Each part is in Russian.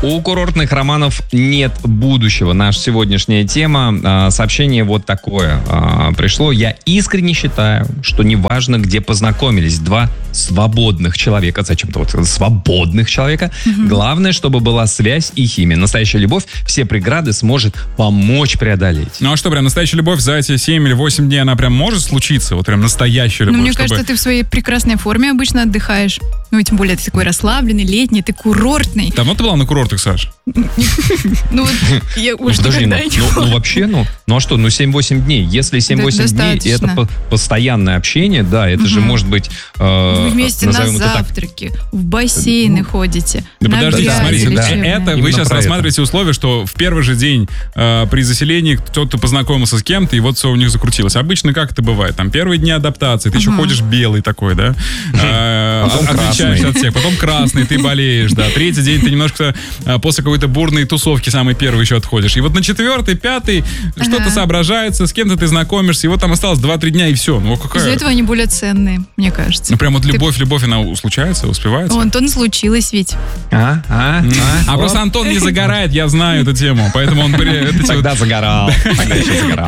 У курортных романов нет будущего. Наша сегодняшняя тема. Сообщение вот такое пришло. Я искренне считаю, что неважно, где познакомились два свободных человека, зачем-то вот свободных человека, главное, чтобы была связь и химия. Настоящая любовь все преграды сможет помочь преодолеть. Ну а что, прям настоящая любовь за эти 7 или 8 дней, она прям может случиться? Вот прям настоящая любовь. Ну, мне кажется, ты в своей прекрасной форме обычно отдыхаешь. Ну, тем более, ты такой расслабленный, летний, ты курортный. Давно ты была на курортах, Саш? Ну, вот я уж Подожди, никогда не была. ну вообще, ну а что, 7-8 дней. Если 7-8 дней, и это постоянное общение, да, это же может быть... Вы вместе на завтраки, в бассейны ходите. Да подождите, смотрите, это вы сейчас про рассматриваете условия, что в первый же день при заселении кто-то познакомился с кем-то, и вот все у них закрутилось. Обычно как это бывает? Там первые дни адаптации, ты еще ходишь белый такой, да? Отличаешься от всех. Потом красный, ты болеешь, да. Третий день ты немножко после какой-то бурной тусовки самый первый еще отходишь. И вот на 4-й, 5-й что-то соображается, с кем-то ты знакомишься, и вот там осталось 2-3 дня, и все. Ну, какая... Из-за этого они более ценные, мне кажется. Ну, прям вот любовь, она случается, успевается? У Антона случилось ведь. Просто Антон не загорает, я знаю эту тему, поэтому он... Тогда загорал. Тогда еще загорал.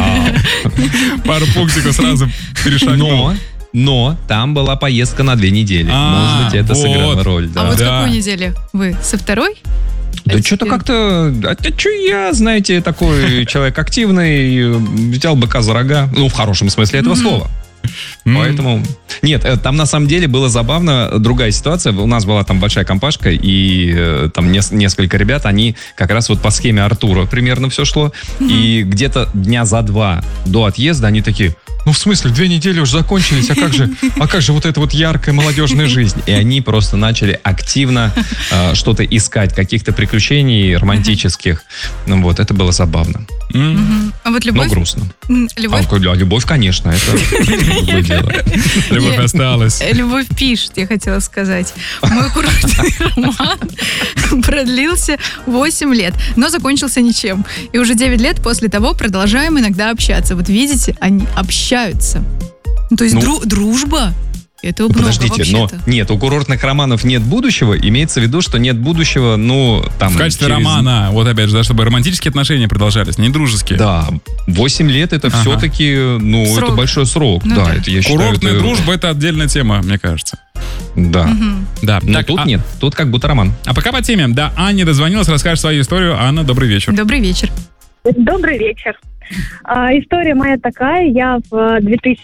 Пару пунктиков сразу перешагнул. Но там была поездка на 2 недели. Может быть, это сыграло роль. Да. А вот с какой недели? Вы со 2-й? Да что-то как-то... что я, знаете, такой человек активный, взял быка за рога. Ну, в хорошем смысле этого слова. Поэтому... Нет, там на самом деле было забавно. Другая ситуация. У нас была там большая компашка, и там несколько ребят, они как раз вот по схеме Артура примерно все шло. И где-то дня за 2 до отъезда они такие... Ну, в смысле, 2 недели уже закончились, а как же вот эта вот яркая молодежная жизнь? И они просто начали активно что-то искать, каких-то приключений романтических. Ну, вот, это было забавно. А вот любовь? Но грустно. Любовь? Любовь, конечно, это другое дело. Любовь осталась. Любовь пишет, я хотела сказать. Мой курортный роман продлился 8 лет, но закончился ничем. И уже 9 лет после того продолжаем иногда общаться. Вот видите, они общаются. То есть дружба. Это много подождите, вообще-то. Но нет, у курортных романов нет будущего. Имеется в виду, что нет будущего, ну, там... В качестве романа, вот опять же, да, чтобы романтические отношения продолжались, не дружеские. Да, 8 лет это все-таки, ну, срок. Это большой срок. Ну, да, это, я считаю, курортная дружба — это отдельная тема, мне кажется. Да. Да. Но так, тут нет, тут как будто роман. А пока по теме. Да, Аня дозвонилась, расскажет свою историю. Анна, добрый вечер. Добрый вечер. Добрый вечер. История моя такая. Я в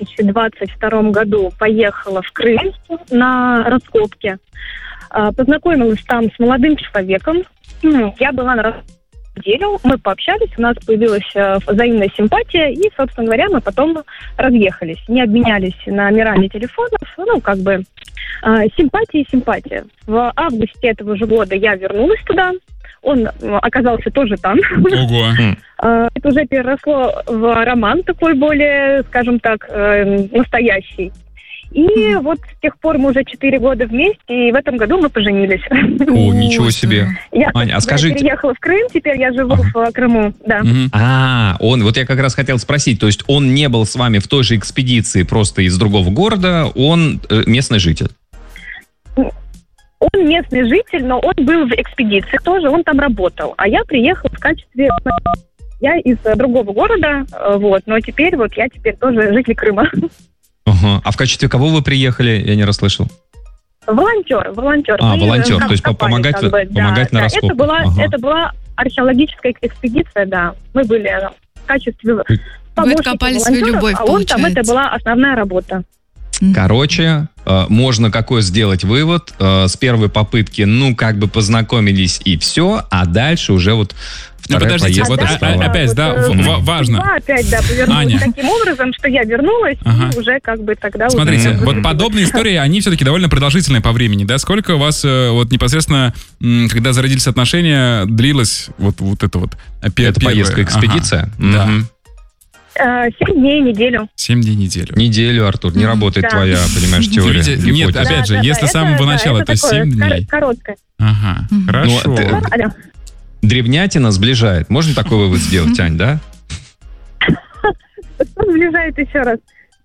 2022 году поехала в Крым на раскопки. Познакомилась там с молодым человеком. Я была на неделю, мы пообщались, у нас появилась взаимная симпатия, и, собственно говоря, мы потом разъехались. Не обменялись номерами телефонов, ну, как бы симпатия и симпатия. В августе этого же года я вернулась туда. Он оказался тоже там. Ого. Это уже переросло в роман такой более, скажем так, настоящий. И вот с тех пор мы уже 4 года вместе, и в этом году мы поженились. О, ничего себе. Я Аня, а скажите... переехала в Крым, теперь я живу в Крыму, да. Вот я как раз хотел спросить, то есть он не был с вами в той же экспедиции, просто из другого города, он местный житель? Он местный житель, но он был в экспедиции тоже, он там работал. А я приехала в качестве... Я из другого города, вот, но теперь вот я теперь тоже житель Крыма. Ага. А в качестве кого вы приехали? Я не расслышал. Волонтер. Волонтер, то есть помогать на раскопках. Это была археологическая экспедиция, да. Мы были в качестве откопали свою любовь, а он там, это была основная работа. Короче, можно какой сделать вывод. С первой попытки, ну, как бы познакомились и все, а дальше уже вот вторая поездка. Вот опять, да, важно. Опять, да, повернулась таким образом, что я вернулась, и уже как бы тогда... Смотрите, вот подобные истории, они все-таки довольно продолжительные по времени, да? Сколько у вас вот непосредственно, когда зародились отношения, длилась вот эта вот... Это поездка, экспедиция? Да. 7 дней, неделю. 7 дней, неделю. Неделю, Артур, не работает твоя, понимаешь, теория. Видите, нет, опять же, если с самого начала, то 7 дней. Короткое. Ага, хорошо. Древнятина сближает. Можно такой вывод сделать, Ань, да? Что сближает еще раз?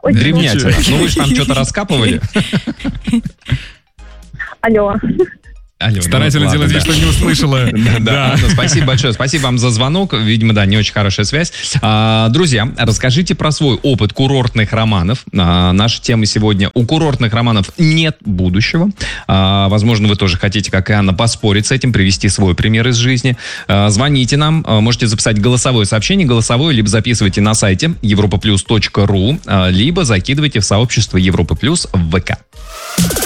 Древнятина. Ну вы же там что-то раскапывали. Алло. Алена, Старательно делать вид, что не услышала. Да, спасибо большое. Спасибо вам за звонок. Видимо, да, не очень хорошая связь. Друзья, расскажите про свой опыт курортных романов. Наша тема сегодня: у курортных романов нет будущего. Возможно, вы тоже хотите, как и Анна, поспорить с этим, привести свой пример из жизни. Звоните нам, можете записать голосовое сообщение, либо записывайте на сайте europaplus.ru, либо закидывайте в сообщество Европа Плюс в ВК.